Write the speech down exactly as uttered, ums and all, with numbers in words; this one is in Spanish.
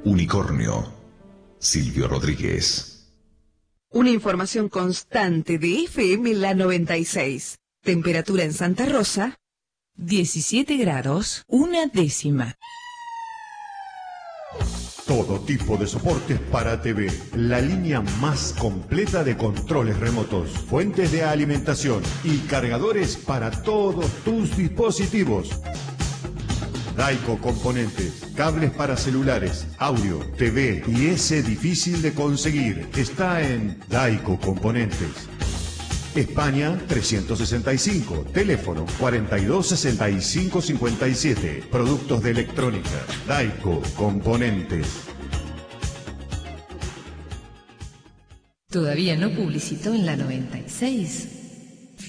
Unicornio. Silvio Rodríguez. Una información constante de F M La noventa y seis. Temperatura en Santa Rosa, diecisiete grados, una décima. Todo tipo de soportes para T V. La línea más completa de controles remotos, fuentes de alimentación y cargadores para todos tus dispositivos. Daico Componentes, cables para celulares, audio, T V y ese difícil de conseguir. Está en Daico Componentes. España trescientos sesenta y cinco, teléfono cuarenta y dos sesenta y cinco cincuenta y siete. Productos de electrónica, Daico Componentes. Todavía no publicitó en la noventa y seis.